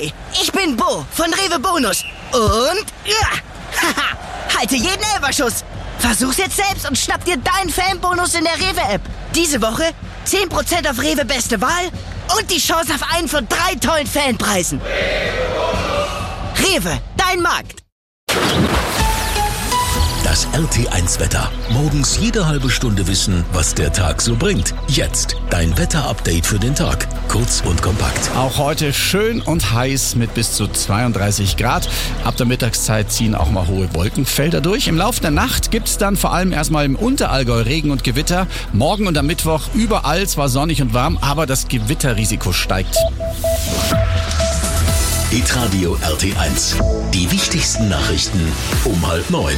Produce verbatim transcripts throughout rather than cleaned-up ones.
Hi, ich bin Bo von Rewe Bonus. Und ja, haha, halte jeden Elferschuss. Versuch's jetzt selbst und schnapp dir deinen Fanbonus in der Rewe-App. Diese Woche zehn Prozent auf Rewe Beste Wahl und die Chance auf einen von drei tollen Fanpreisen. Rewe, dein Markt. Das R T eins Wetter. Morgens jede halbe Stunde wissen, was der Tag so bringt. Jetzt dein Wetterupdate für den Tag. Kurz und kompakt. Auch heute schön und heiß mit bis zu zweiunddreißig Grad. Ab der Mittagszeit ziehen auch mal hohe Wolkenfelder durch. Im Laufe der Nacht gibt es dann vor allem erstmal im Unterallgäu Regen und Gewitter. Morgen und am Mittwoch überall zwar sonnig und warm, aber das Gewitterrisiko steigt. Hitradio R T eins. Die wichtigsten Nachrichten um halb neun.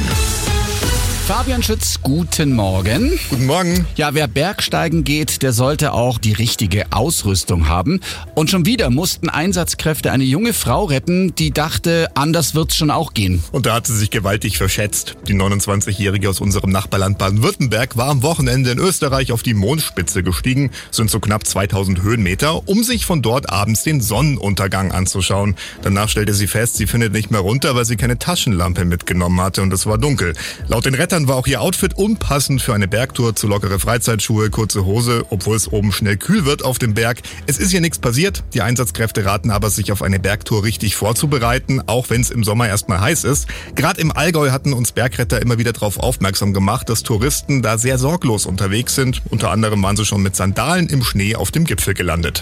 Fabian Schütz, guten Morgen. Guten Morgen. Ja, wer Bergsteigen geht, der sollte auch die richtige Ausrüstung haben. Und schon wieder mussten Einsatzkräfte eine junge Frau retten, die dachte, anders wird's schon auch gehen. Und da hat sie sich gewaltig verschätzt. Die neunundzwanzigjährige aus unserem Nachbarland Baden-Württemberg war am Wochenende in Österreich auf die Mondspitze gestiegen, sind so knapp zweitausend Höhenmeter, um sich von dort abends den Sonnenuntergang anzuschauen. Danach stellte sie fest, sie findet nicht mehr runter, weil sie keine Taschenlampe mitgenommen hatte und es war dunkel. Laut den Rettern war auch ihr Outfit unpassend für eine Bergtour, zu lockere Freizeitschuhe, kurze Hose, obwohl es oben schnell kühl wird auf dem Berg. Es ist hier nichts passiert. Die Einsatzkräfte raten aber, sich auf eine Bergtour richtig vorzubereiten, auch wenn es im Sommer erstmal heiß ist. Gerade im Allgäu hatten uns Bergretter immer wieder darauf aufmerksam gemacht, dass Touristen da sehr sorglos unterwegs sind. Unter anderem waren sie schon mit Sandalen im Schnee auf dem Gipfel gelandet.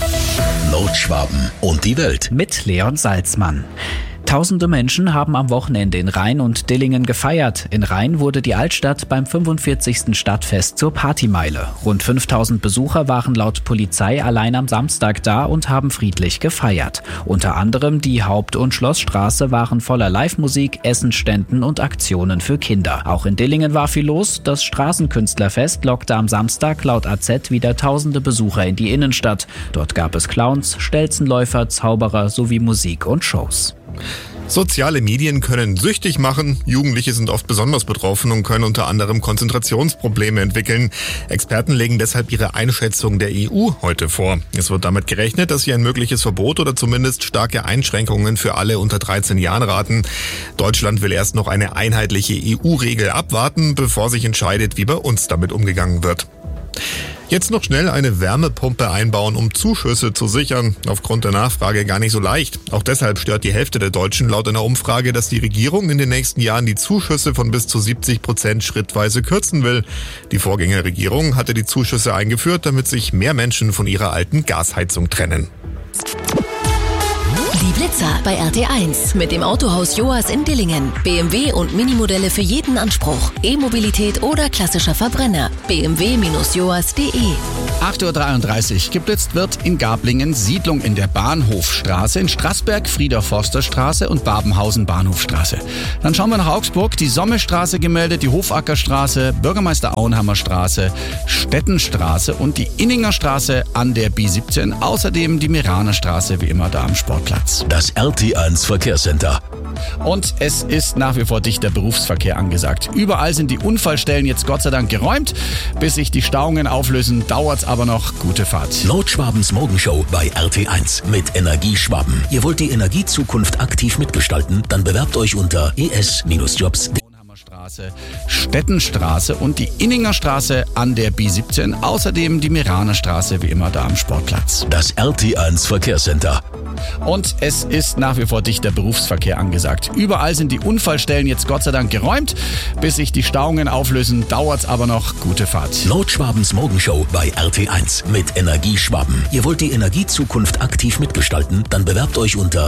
Nordschwaben und die Welt. Mit Leon Salzmann. Tausende Menschen haben am Wochenende in Rhein und Dillingen gefeiert. In Rhein wurde die Altstadt beim fünfundvierzigsten Stadtfest zur Partymeile. Rund fünftausend Besucher waren laut Polizei allein am Samstag da und haben friedlich gefeiert. Unter anderem die Haupt- und Schlossstraße waren voller Live-Musik, Essensständen und Aktionen für Kinder. Auch in Dillingen war viel los. Das Straßenkünstlerfest lockte am Samstag laut A Z wieder tausende Besucher in die Innenstadt. Dort gab es Clowns, Stelzenläufer, Zauberer sowie Musik und Shows. Soziale Medien können süchtig machen. Jugendliche sind oft besonders betroffen und können unter anderem Konzentrationsprobleme entwickeln. Experten legen deshalb ihre Einschätzung der E U heute vor. Es wird damit gerechnet, dass sie ein mögliches Verbot oder zumindest starke Einschränkungen für alle unter dreizehn Jahren raten. Deutschland will erst noch eine einheitliche E U-Regel abwarten, bevor sich entscheidet, wie bei uns damit umgegangen wird. Jetzt noch schnell eine Wärmepumpe einbauen, um Zuschüsse zu sichern. Aufgrund der Nachfrage gar nicht so leicht. Auch deshalb stört die Hälfte der Deutschen laut einer Umfrage, dass die Regierung in den nächsten Jahren die Zuschüsse von bis zu siebzig Prozent schrittweise kürzen will. Die Vorgängerregierung hatte die Zuschüsse eingeführt, damit sich mehr Menschen von ihrer alten Gasheizung trennen. Die Blitzer bei R T eins mit dem Autohaus Joas in Dillingen. B M W und Minimodelle für jeden Anspruch. E-Mobilität oder klassischer Verbrenner. b m w Bindestrich joas Punkt de. acht Uhr dreiunddreißig. Geblitzt wird in Gablingen Siedlung in der Bahnhofstraße, in Straßberg Frieder-Forster-Straße und Babenhausen Bahnhofstraße. Dann schauen wir nach Augsburg. Die Sommestraße gemeldet, die Hofackerstraße, Bürgermeister Auenhammer Straße, Stettenstraße und die Inninger Straße an der B siebzehn. Außerdem die Meraner Straße, wie immer da am Sportplatz. Das R T eins Verkehrscenter. Und es ist nach wie vor dichter Berufsverkehr angesagt. Überall sind die Unfallstellen jetzt Gott sei Dank geräumt. Bis sich die Stauungen auflösen, dauert's aber noch. Gute Fahrt. Nordschwabens Morgenshow bei R T eins mit Energieschwaben. Ihr wollt die Energiezukunft aktiv mitgestalten? Dann bewerbt euch unter e s Jobs punkt de. Straße, Stettenstraße und die Inninger Straße an der B siebzehn. Außerdem die Meraner Straße, wie immer da am Sportplatz. Das R T eins Verkehrscenter. Und es ist nach wie vor dichter Berufsverkehr angesagt. Überall sind die Unfallstellen jetzt Gott sei Dank geräumt. Bis sich die Stauungen auflösen, dauert's aber noch. Gute Fahrt. Nordschwabens Morgenshow bei R T eins mit Energieschwaben. Ihr wollt die Energiezukunft aktiv mitgestalten? Dann bewerbt euch unter